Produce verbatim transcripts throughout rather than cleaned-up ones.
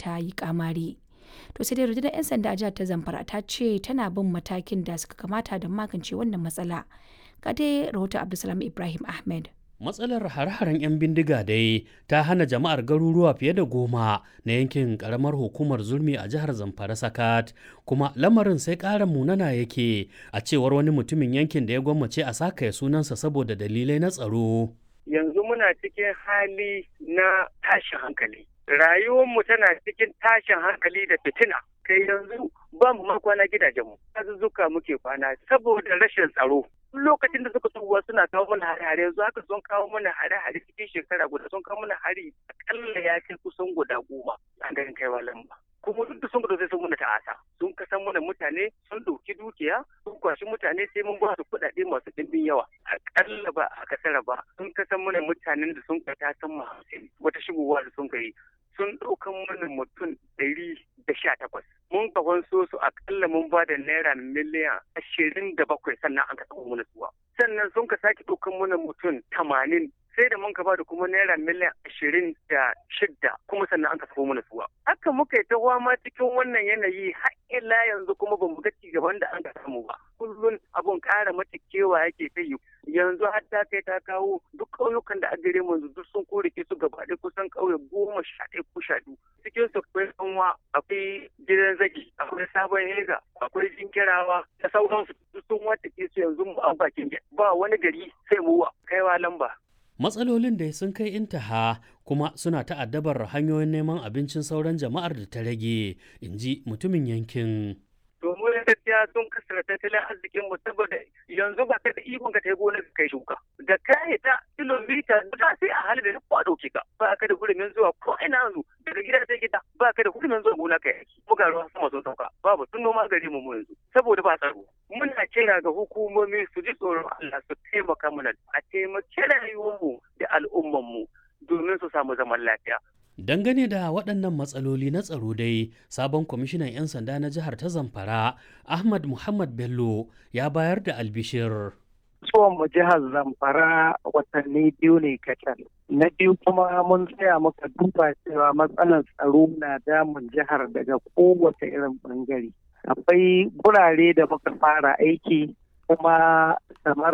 ta yi kamari. To sai dai rundunar 'yan sanda a jihar ta Zamfara ta ce tana bin matakin da suka kamata don magance wannan matsala. Ga dai rahoton Abdulsalam Ibrahim Ahmed. Matsalar hare-haren 'yan bindiga dai ta hana jama'ar garuruwa fiye da goma na yankin karamar hukumar Zulmi a jihar Zamfara sakat, kuma lamarin sai ƙara munana yake a cewar wani mutumin yankin da ya gwammace a sakaya sunansa saboda dalilai na tsaro. Yanzu muna cikin hali na tashin hankali. Rayuwarmu tana cikin tashin hankali da fitina. Kai yanzu ba mu makwana gidajenmu. Azuzzuka muke kwana saboda rashin tsaro. Lokacin da suka tuwa suna kawo mana hare-hare yanzu haka sun kawo mana hare-hare cikin shekara guda sun kawo mana hari akalla ya kai kusan guda goma a garin kaiwa lamba. Kuma duk da sun gudu sai sun muna ta'asa sun kasan mana mutane sun ɗauki dukiya sun kwashi mutane sai mun ba su kuɗaɗe masu ɗimbin yawa akalla ba a kasara ba sun kasan mana mutanen da sun kai ta san hamsin wata shigowa da sun kai sun ɗaukan mana mutum ɗari da sha takwas. Mun kafan so su akalla mun ba da naira miliyan ashirin da bakwai sannan an ka taɓa mana suwa. Sannan sun ka sake ɗaukan mana mutum tamanin sai da mun ka ba da kuma naira miliyan ashirin da shidda kuma sannan an ka taɓa mana suwa. Haka muka yi ta ma cikin wannan yanayi har ila yanzu kuma ba mu ga ci gaban da an ka samu ba. Kullum abun ƙara mata kewa yake ta yi. Yanzu har ta kai ta kawo duk ƙauyukan da a gare mu yanzu duk sun korike su gaba ɗaya kusan ƙauye goma sha ɗaya ko sha biyu. Cikin su akwai kanwa, akwai gidan zaki, akwai sabon hega, akwai jinkirawa da sauransu duk sun wata ke su yanzu mu a bakin ba wani gari sai mu kaiwa lamba. Matsalolin da sun kai intaha kuma suna ta'addabar hanyoyin neman abincin sauran jama'ar da ta rage, in ji mutumin yankin. Domin gaskiya sun kasar tattalin arzikin mu saboda yanzu ba ka da ikon ka ta yi gonar kai shuka. Da kai ta kilomita guda sai a halin da duk kwado ka ba ka da hurumin zuwa ko ina yanzu daga gida sai gida ba ka da hurumin zuwa gona kai yaki. Muga ruwan sama sun sauka babu sun noma gari mu yanzu saboda ba tsaro. Muna kira ga hukumomi su ji tsoron Allah su taimaka mana a taimaki rayuwarmu da al'ummarmu domin su samu zaman lafiya. Dangane da waɗannan matsaloli na tsaro dai, sabon kwamishinan 'yan sanda na jihar ta Zamfara, Ahmad Muhammad Bello, ya bayar da albishir. Tsohon mu jihar Zamfara watanni biyu ne kacal. Na biyu kuma mun tsaya muka duba cewa matsalar tsaro na damun jihar daga kowace irin bangare. Akwai gurare da muka fara aiki kuma kamar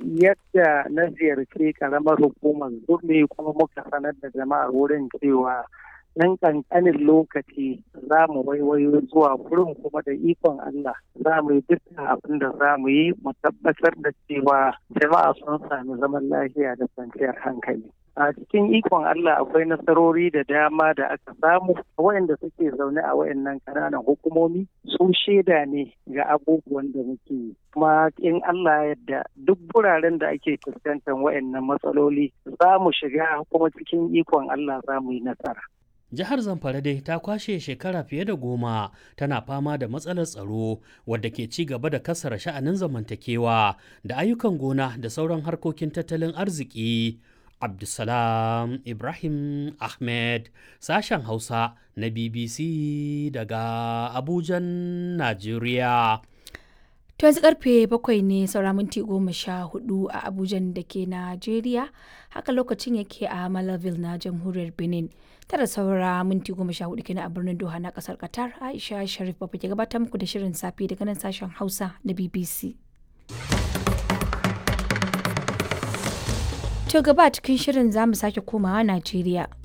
yadda na ziyarci karamar hukumar Zurmi kuma muka sanar da jama'ar wurin cewa nan kankanin lokaci za mu waiwayo zuwa wurin kuma da ikon Allah za mu yi dukkan abin da za mu yi mu tabbatar da cewa jama'a sun sami zaman lafiya da kwanciyar hankali. A cikin ikon Allah akwai nasarori da dama da aka samu waɗanda suke zaune a waɗannan ƙananan hukumomi su shaida ne ga abubuwan da muke yi. Kuma in Allah yadda duk wuraren da ake fuskantar waɗannan matsaloli za mu shiga kuma cikin ikon Allah za mu yi nasara. Jihar Zamfara dai ta kwashe shekara fiye da goma tana fama da matsalar tsaro wadda ke ci gaba da kasara sha'anin zamantakewa da ayyukan gona da sauran harkokin tattalin arziki. Abdulsalam Ibrahim Ahmed, sashen Hausa na B B C daga Abujan, Najeriya. To yanzu karfe bakwai ne saura minti goma sha hudu a Abujan da ke Najeriya, haka lokacin yake a Malaville na jamhuriyar Benin. Tara saura minti goma sha hudu kenan a birnin Doha na kasar Qatar. Aisha Sharif Babu ke gabatar muku da shirin safe daga nan sashen Hausa na B B C. To gaba cikin shirin za mu sake komawa Najeriya.